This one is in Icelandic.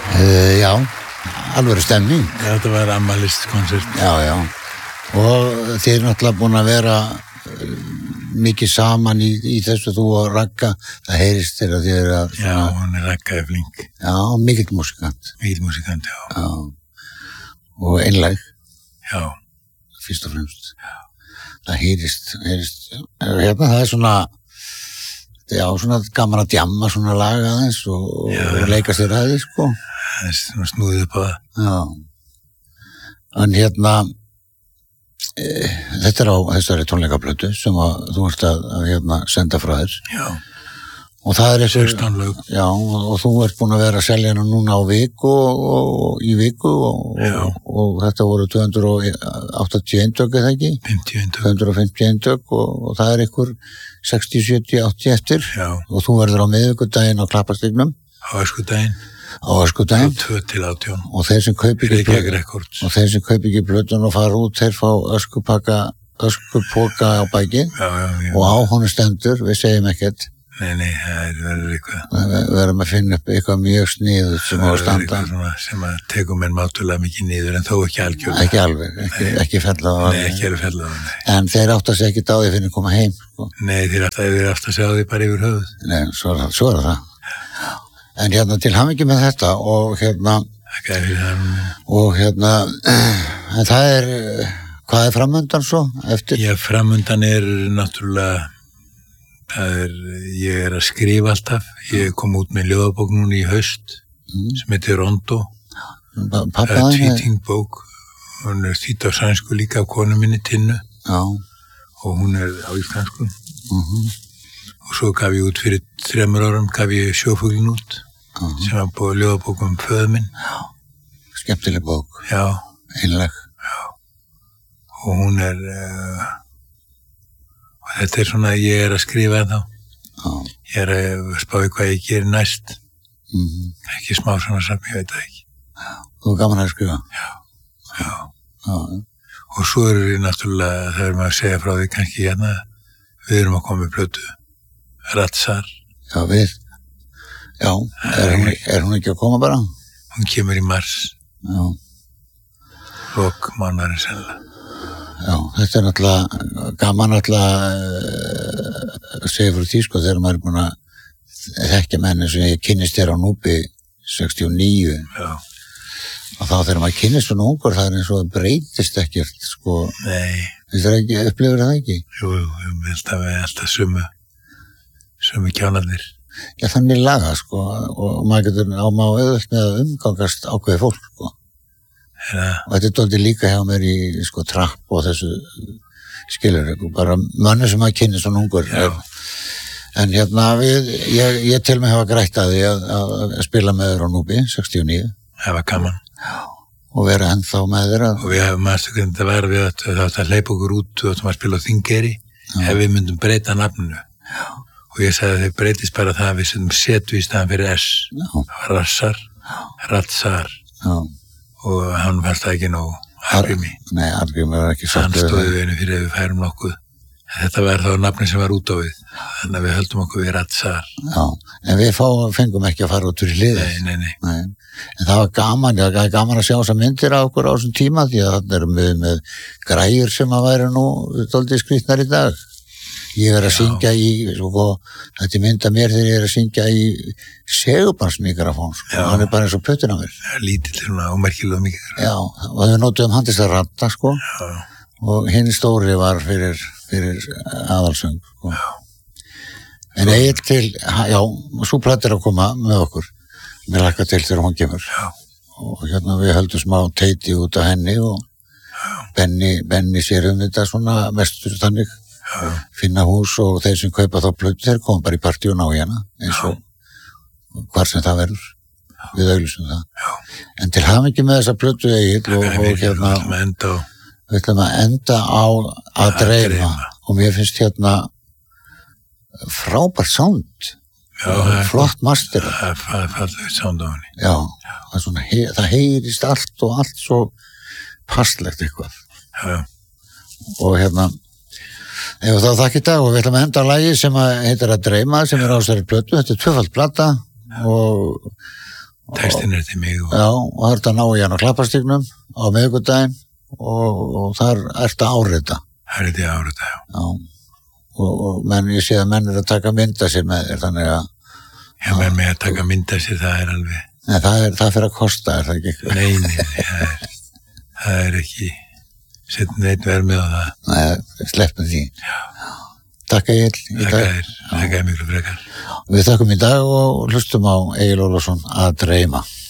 Já, alveg stemning. Þetta var afmæliskonsert. Já. Og þið er náttúrulega búin að vera mikið saman í þessu, þú og Ragga, það heyrist þér að þið er að... Já, hún er Ragga flink. Já, mikill músikant. Mikill músikant, já. Og einlæg. Já. Fyrst og fremst. Já. Það heyrist, hérna það er svona, já, svona gaman að djamma svona lag aðeins og leika sér að því, sko. Það er svona snúðið upp á það. Já. En hérna, þetta er á þessari tónleikaplötu sem þú ert að hérna senda frá þér. Já. Og það er 16 lög. Já, og þú ert búin að vera að selja hana núna á viku og í viku og þetta voru 280 eintök, eða ekki? 50 eintök. 250 eintök og það er ykkur 60, 70, 80 eftir. Já. Og þú verður á miðvikudaginn á Klapparstignum. Á Öskudaginn. Á Öskudaginn. 2 til 18. Og þeir sem kaupi ekki plötun og fara út, þeir fá öskupoka á bækið. Já. Og á honum stendur, við segjum ekkert. Nei, það verður eitthvað. Við verðum að finna upp eitthvað mjög sniðugt sem á að standa. Það verður eitthvað sem að tekum mér mátulega mikið niður, en þó ekki algjörlega. Ekki alveg, ekki fella á það. Nei, ekki eru fella á það, nei. En þeir átt að segja ekki á því fyrir að koma heim, sko. Nei, þeir átt að segja á því bara yfir höfuð. Nei, svo er það. En hérna til hamingju með þetta og hérna... Þakka fyrir það. Og hérna, en það er, hvað er framundan svo eftir? Já, framundan er náttúrulega... ég er að skrifa alltaf. Ég kom út með ljóðabók núna í haust sem heitir Rondo. Tvítingbók. Hún er þýdd á sænsku líka af konu minni Tinnu. Já. Og hún er á íslensku. Og svo gaf ég út fyrir 3 árum, gaf ég Sjófuglinn út sem var búið ljóðabók föður minn. Já. Skemmtileg bók. Já. Einlæg. Já. Og hún er... Þetta er svona, ég er að skrifa þá. Ég er að spáði hvað ég gerir næst. Ekki smá svona saman, ég veit það ekki. Þú er gaman að skrifa? Já. Og svo er við náttúrulega, það er maður að segja frá því kannski hérna, við erum að koma með plötu. Ratsar. Já, við. Já, er hún ekki að koma bara? Hún kemur í mars. Já. Lok mánaðarins sennilega. Já, þetta er náttúrulega gaman náttúrulega að segja fyrir því, sko, þegar maður er búin að þekkja menni sem ég kynnist þér á Núpi 69. Já. Og þá þegar maður kynnist svona ungur, það er eins og breytist ekkert, sko. Nei. Upplifir það ekki? Jú, við alltaf sömu kjánarnir. Já, þannig laga, sko, og maður getur auðvitað með að umgangast ákveði fólk, sko. Og þetta er dálítið líka hjá mér í sko trapp og þessu skilur, bara manni sem að kynni svona ungur. En hérna ég til mig hafa grætt að því að spila með þér á Núpi 69. Það var gaman. Og vera ennþá með þér og við hefum aðstökkum þetta var við að hleypa okkur út og að spila á Þingeyri ef við myndum breyta nafninu. Og ég sagði að þau breytist bara það að við setjum setu í staðan fyrir S. Rassar, Ratsar. Og hann fannst það ekki nóg Argrimi. Nei, Argrimi var ekki hann stóði við henni fyrir ef við færum nokkuð. Þetta var þá nafni sem var út á við, þannig að við höldum okkur við Ratsar. Já, en við fengum ekki að fara út úr í hliðið. Nei. En það var gaman að sjá þessar myndir á okkur á þessum tíma, því að þannig erum við með græjur sem að væri nú dálítið skrýtnar í dag. Ég er að syngja þetta mynda mér þegar ég er að syngja í segubansmikrafón, sko. Hann er bara eins og plötun á mér. Lítill svona ómerkilega mikið. Já, og við notuðum hann til þess að radda, sko. Já. Og hinn stóri var fyrir aðalsöng, sko. En eitt til, svo plötur að koma með okkur. Mér lakka til þegar hún kemur. Já. Og hérna við höldum smá teiti út af henni og Benni sér þetta svona mestur þannig. Finna hús og þeir sem kaupa þá plötu, þeir koma bara í partí og ná hérna eins og hvar sem það verður. Við auglýsum það. En til hamingju með þessa plötu Egill og hérna við ætlum að enda á að dreyma og mér finnst hérna frábært sound. Flott master. Það er fallegt sound á henni. Já, það heyrist allt og allt svo passlegt eitthvað. Já. Og hérna ef þá þakk í dag og við ætlum að enda á lagi sem heitir Að dreyma sem er á þessari plötu. Þetta er 2-fald plata og Textin er til mig. Já, og það er þetta að ná í hann á Klapparstígnum á miðvikudaginn og þar er þetta árita. Það er þetta árita, já. Já, og menn, ég sé að menn er að taka mynda sér með þér, þannig að... Já, menn með að taka mynda sér, það er alveg... Nei, það fyrir að kosta, er það ekki? Nei, það er ekki... Settum neitt verð með á það. Nei, sleppum því. Já. Takk Egill. Takk miklu frekar. Við þakkum í dag og hlustum á Egill Ólafsson að dreyma.